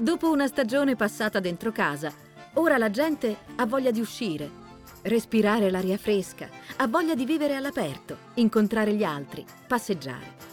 Dopo una stagione passata dentro casa, ora la gente ha voglia di uscire, respirare l'aria fresca, ha voglia di vivere all'aperto, incontrare gli altri, passeggiare.